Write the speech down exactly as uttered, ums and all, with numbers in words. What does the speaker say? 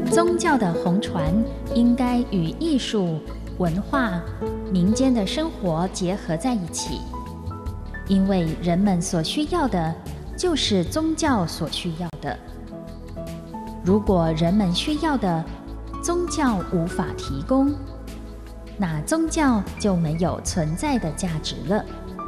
宗教的红传应该与艺术、文化、民间的生活结合在一起，因为人们所需要的就是宗教所需要的。如果人们需要的宗教无法提供，那宗教就没有存在的价值了。